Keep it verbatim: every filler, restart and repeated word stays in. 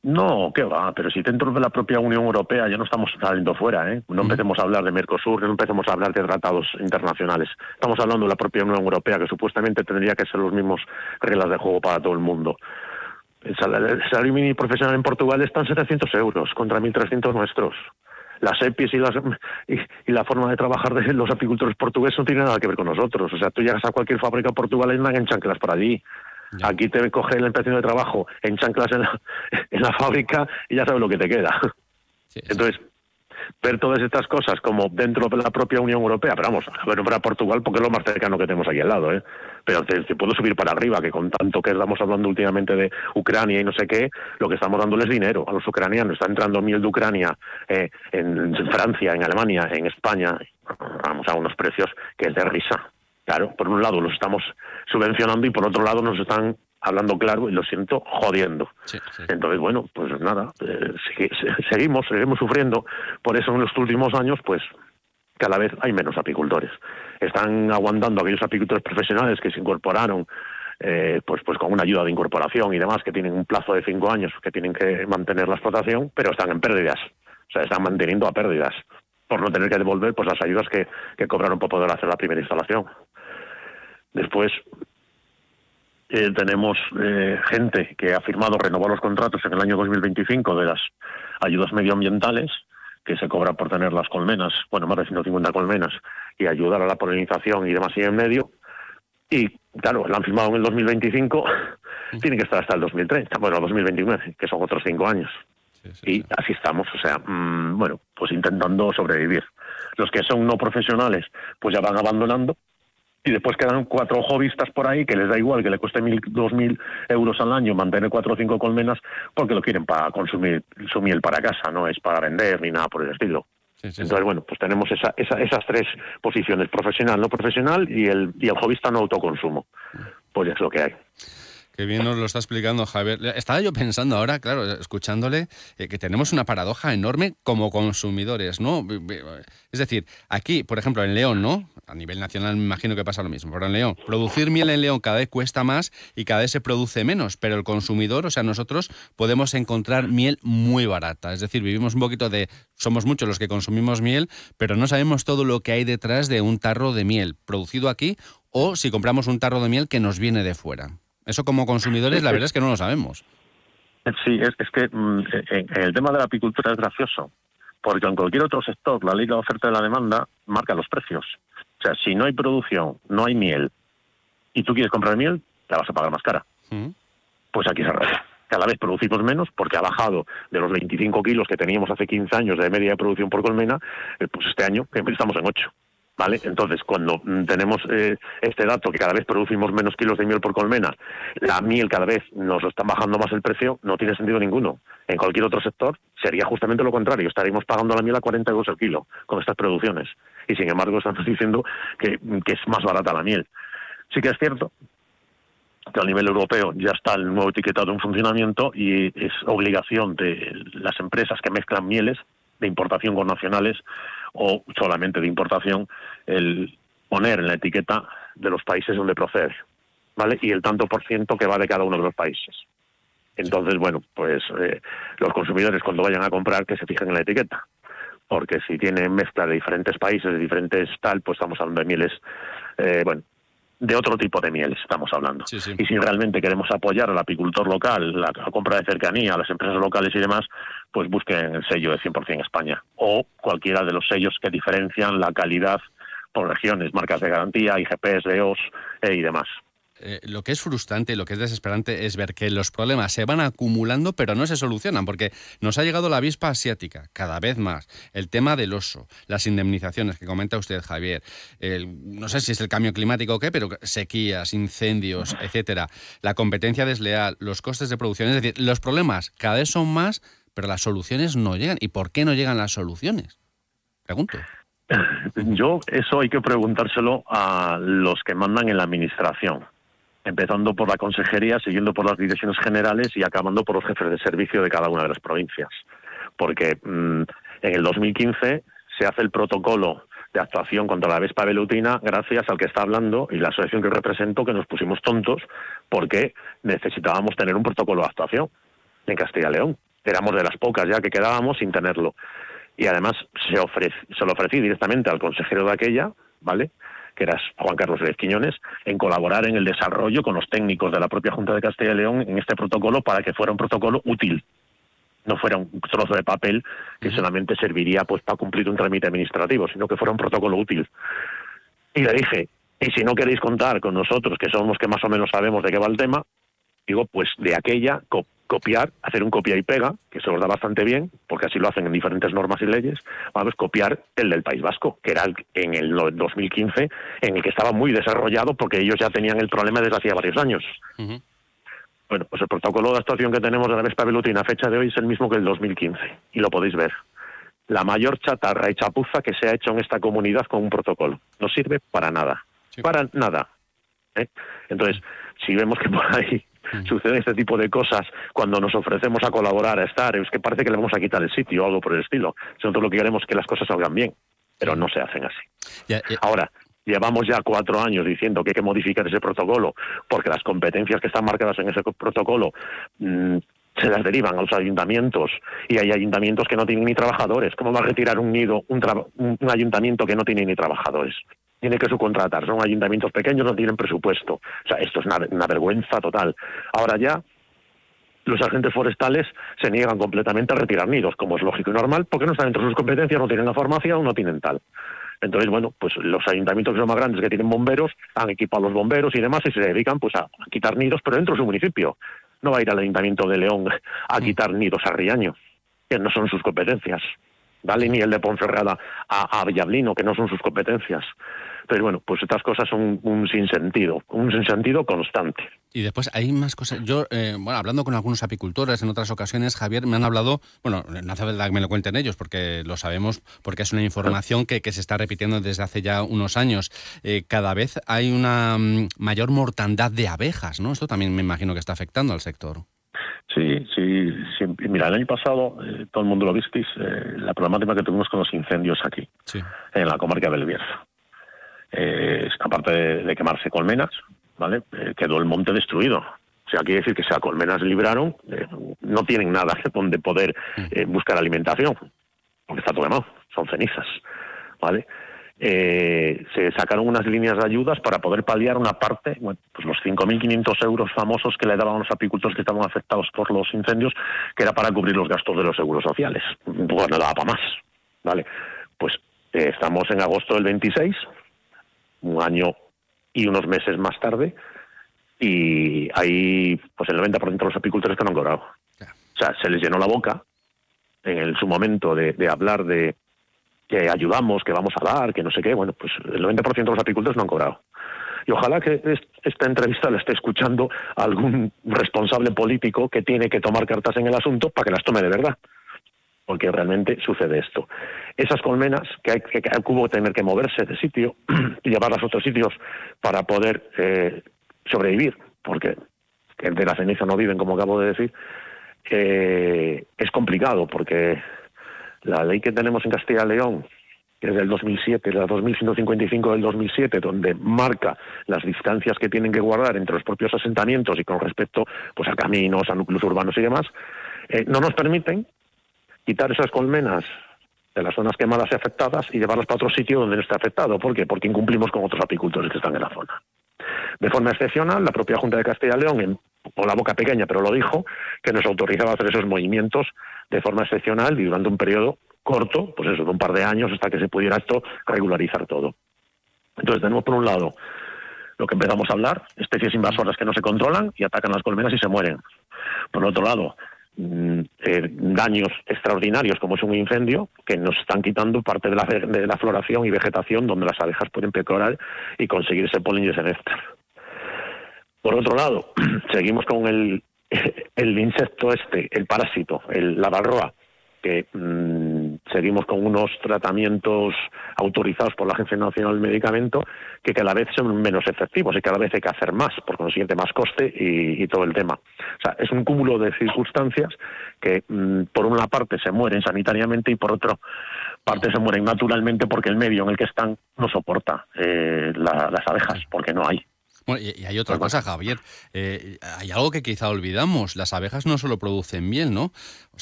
No, qué va, pero si dentro de la propia Unión Europea ya no estamos saliendo fuera, ¿eh? No empecemos a hablar de Mercosur, no empecemos a hablar de tratados internacionales. Estamos hablando de la propia Unión Europea, que supuestamente tendría que ser los mismos reglas de juego para todo el mundo. El salario, el salario mínimo profesional en Portugal está en setecientos euros, contra mil trescientos nuestros. Las E P I s y, las, y, y la forma de trabajar de los apicultores portugueses no tiene nada que ver con nosotros. O sea, tú llegas a cualquier fábrica portuguesa y no hay chanclas por allí. Ya. Aquí te coge la inspección de trabajo en chanclas en la, en la fábrica y ya sabes lo que te queda. Sí, sí. Entonces, ver todas estas cosas como dentro de la propia Unión Europea, pero vamos, a ver, para Portugal porque es lo más cercano que tenemos aquí al lado, ¿eh? Pero te, te puedo subir para arriba, que con tanto que estamos hablando últimamente de Ucrania y no sé qué, lo que estamos dándoles dinero a los ucranianos. Está entrando miel de Ucrania eh, en, en Francia, en Alemania, en España, vamos a unos precios que es de risa. Claro, por un lado los estamos subvencionando y por otro lado nos están hablando claro y lo siento, jodiendo. Sí, sí. Entonces, bueno, pues nada, eh, seguimos, seguimos sufriendo. Por eso en los últimos años, pues cada vez hay menos apicultores. Están aguantando aquellos apicultores profesionales que se incorporaron eh, pues, pues con una ayuda de incorporación y demás, que tienen un plazo de cinco años, que tienen que mantener la explotación, pero están en pérdidas. O sea, están manteniendo a pérdidas por no tener que devolver pues las ayudas que, que cobraron por poder hacer la primera instalación. Después eh, tenemos eh, gente que ha firmado renovar los contratos en el año dos mil veinticinco de las ayudas medioambientales que se cobra por tener las colmenas, bueno, más de ciento cincuenta colmenas, y ayudar a la polinización y demás y en medio. Y claro, la han firmado en el dos mil veinticinco, sí. Tiene que estar hasta el dos mil treinta, bueno, dos mil veintinueve, que son otros cinco años. Sí, sí, y sí. Así estamos, o sea, mmm, bueno, pues intentando sobrevivir. Los que son no profesionales, pues ya van abandonando. Y después quedan cuatro hobbyistas por ahí que les da igual que le cueste mil, dos mil euros al año mantener cuatro o cinco colmenas porque lo quieren para consumir su miel para casa, no es para vender ni nada por el estilo. Sí, sí, Entonces, sí. bueno, pues tenemos esa, esa, esas tres posiciones, profesional, no profesional y el, y el hobbyista no autoconsumo. Pues es lo que hay. Qué bien nos lo está explicando Javier. Estaba yo pensando ahora, claro, escuchándole, eh, que tenemos una paradoja enorme como consumidores, ¿no? Es decir, aquí, por ejemplo, en León, ¿no? A nivel nacional me imagino que pasa lo mismo, pero en León, producir miel en León cada vez cuesta más y cada vez se produce menos, pero el consumidor, o sea, nosotros podemos encontrar miel muy barata. Es decir, vivimos un poquito de... Somos muchos los que consumimos miel, pero no sabemos todo lo que hay detrás de un tarro de miel producido aquí o si compramos un tarro de miel que nos viene de fuera. Eso como consumidores la verdad es que no lo sabemos. Sí, es, es que mm, en, en el tema de la apicultura es gracioso, porque en cualquier otro sector la ley de la oferta y la demanda marca los precios. O sea, si no hay producción, no hay miel, y tú quieres comprar miel, la vas a pagar más cara. ¿Mm? Pues aquí se arregla. Cada vez producimos menos porque ha bajado de los veinticinco kilos que teníamos hace quince años de media de producción por colmena, pues este año estamos en ocho. ¿Vale? Entonces, cuando tenemos eh, este dato que cada vez producimos menos kilos de miel por colmena, la miel cada vez nos lo están bajando más el precio, no tiene sentido ninguno. En cualquier otro sector sería justamente lo contrario, estaríamos pagando la miel a cuarenta euros el kilo con estas producciones. Y sin embargo estamos diciendo que, que es más barata la miel. Sí que es cierto que a nivel europeo ya está el nuevo etiquetado en funcionamiento y es obligación de las empresas que mezclan mieles de importación con nacionales o solamente de importación, el poner en la etiqueta de los países donde procede, ¿vale? Y el tanto por ciento que va de cada uno de los países. Entonces, bueno, pues eh, los consumidores cuando vayan a comprar que se fijen en la etiqueta, porque si tiene mezcla de diferentes países, de diferentes tal, pues estamos hablando de mieles, eh, bueno, de otro tipo de mieles estamos hablando. Sí, sí. Y si realmente queremos apoyar al apicultor local, la, la compra de cercanía, a las empresas locales y demás, pues busquen el sello de cien por ciento España o cualquiera de los sellos que diferencian la calidad por regiones, marcas de garantía, I G Ps, D O S eh, y demás. Eh, lo que es frustrante, lo que es desesperante es ver que los problemas se van acumulando pero no se solucionan porque nos ha llegado la avispa asiática cada vez más, el tema del oso, las indemnizaciones que comenta usted Javier, el, no sé si es el cambio climático o qué, pero sequías, incendios, etcétera, la competencia desleal, los costes de producción, es decir, los problemas cada vez son más pero las soluciones no llegan. ¿Y por qué no llegan las soluciones? Pregunto. Yo eso hay que preguntárselo a los que mandan en la administración. Empezando por la consejería, siguiendo por las direcciones generales y acabando por los jefes de servicio de cada una de las provincias. Porque mmm, en el dos mil quince se hace el protocolo de actuación contra la Vespa velutina gracias al que está hablando y la asociación que represento, que nos pusimos tontos porque necesitábamos tener un protocolo de actuación en Castilla y León. éramos de las pocas ya que quedábamos sin tenerlo. Y además se, ofrece, se lo ofrecí directamente al consejero de aquella, ¿vale?, que era Juan Carlos López Quiñones, en colaborar en el desarrollo con los técnicos de la propia Junta de Castilla y León en este protocolo para que fuera un protocolo útil, no fuera un trozo de papel que solamente serviría pues para cumplir un trámite administrativo, sino que fuera un protocolo útil. Y le dije, y si no queréis contar con nosotros, que somos los que más o menos sabemos de qué va el tema, digo, pues de aquella co copiar, hacer un copia y pega, que se os da bastante bien, porque así lo hacen en diferentes normas y leyes, vamos, copiar el del País Vasco, que era el, en el dos mil quince, en el que estaba muy desarrollado, porque ellos ya tenían el problema desde hacía varios años. Uh-huh. Bueno, pues el protocolo de actuación que tenemos de la Vespa Velutina a fecha de hoy es el mismo que el dos mil quince, y lo podéis ver. La mayor chatarra y chapuza que se ha hecho en esta comunidad con un protocolo. No sirve para nada. Sí. Para nada. ¿Eh? Entonces, si vemos que por ahí sucede este tipo de cosas cuando nos ofrecemos a colaborar, a estar, es que parece que le vamos a quitar el sitio o algo por el estilo. Nosotros lo que queremos es que las cosas salgan bien, pero no se hacen así. Yeah, yeah. Ahora, llevamos ya cuatro años diciendo que hay que modificar ese protocolo porque las competencias que están marcadas en ese protocolo mmm, se las derivan a los ayuntamientos y hay ayuntamientos que no tienen ni trabajadores. ¿Cómo va a retirar un nido un, un, un ayuntamiento que no tiene ni trabajadores? Tiene que subcontratar, son ayuntamientos pequeños, no tienen presupuesto. O sea, esto es una, una vergüenza total. Ahora ya los agentes forestales se niegan completamente a retirar nidos, como es lógico y normal, porque no están dentro de sus competencias, no tienen la formación, no tienen tal. Entonces, bueno, pues los ayuntamientos que son más grandes, que tienen bomberos, han equipado a los bomberos y demás y se dedican pues a, a quitar nidos, pero dentro de su municipio. No va a ir al Ayuntamiento de León a quitar nidos a Riaño, que no son sus competencias, ¿vale? Ni el de Ponferrada a, a Villablino, que no son sus competencias. Pero bueno, pues estas cosas son un sinsentido, un sinsentido constante. Y después hay más cosas. Yo, eh, bueno, hablando con algunos apicultores en otras ocasiones, Javier, me han hablado, bueno, no hace falta que me lo cuenten ellos, porque lo sabemos, porque es una información que, que se está repitiendo desde hace ya unos años. Eh, cada vez hay una um, mayor mortandad de abejas, ¿no? Esto también me imagino que está afectando al sector. Sí, sí, sí. Mira, el año pasado, eh, todo el mundo lo visteis, eh, la problemática que tuvimos con los incendios aquí, sí, en la comarca del Bierzo. Eh, aparte de, de quemarse colmenas, ¿vale? Eh, quedó el monte destruido. O sea, quiere decir que si las colmenas libraron, eh, no tienen nada donde poder eh, buscar alimentación, porque está todo quemado, son cenizas, ¿vale? Eh, se sacaron unas líneas de ayudas para poder paliar una parte, bueno, pues los cinco mil quinientos euros famosos que le daban a los apicultores que estaban afectados por los incendios, que era para cubrir los gastos de los seguros sociales. Pues no daba para más, ¿vale? Pues eh, estamos en agosto del veintiséis, un año y unos meses más tarde, y hay pues el noventa por ciento de los apicultores que no han cobrado. O sea, se les llenó la boca en el, su momento de, de hablar de que ayudamos, que vamos a dar, que no sé qué. Bueno, pues el noventa por ciento de los apicultores no han cobrado. Y ojalá que esta entrevista la esté escuchando algún responsable político que tiene que tomar cartas en el asunto para que las tome de verdad, porque realmente sucede esto. Esas colmenas, que hay que, que hubo tener que moverse de sitio y llevarlas a otros sitios para poder eh, sobrevivir, porque de la ceniza no viven, como acabo de decir, eh, es complicado, porque la ley que tenemos en Castilla y León, que es del dos mil siete, la dos mil ciento cincuenta y cinco del dos mil siete, donde marca las distancias que tienen que guardar entre los propios asentamientos y con respecto pues a caminos, a núcleos urbanos y demás, eh, no nos permiten quitar esas colmenas de las zonas quemadas y afectadas y llevarlas para otro sitio donde no esté afectado. ¿Por qué? Porque incumplimos con otros apicultores que están en la zona. De forma excepcional, la propia Junta de Castilla y León, en, con la boca pequeña, pero lo dijo, que nos autorizaba a hacer esos movimientos de forma excepcional y durante un periodo corto, pues eso, de un par de años, hasta que se pudiera esto regularizar todo. Entonces tenemos por un lado lo que empezamos a hablar, especies invasoras que no se controlan y atacan las colmenas y se mueren. Por otro lado, Eh, daños extraordinarios como es un incendio que nos están quitando parte de la, de la floración y vegetación donde las abejas pueden pecorar y conseguir ese polen y ese néctar. Por otro lado, seguimos con el, el insecto este, el parásito, el, la varroa, que mmm, seguimos con unos tratamientos autorizados por la Agencia Nacional del Medicamento que cada vez son menos efectivos y cada vez hay que hacer más, por consiguiente más coste y, y todo el tema. O sea, es un cúmulo de circunstancias que mmm, por una parte se mueren sanitariamente y por otra parte se mueren naturalmente porque el medio en el que están no soporta eh, la, las abejas, porque no hay. Bueno, y, y hay otra cosa, Javier. Eh, hay algo que quizá olvidamos. Las abejas no solo producen miel, ¿no? O sea,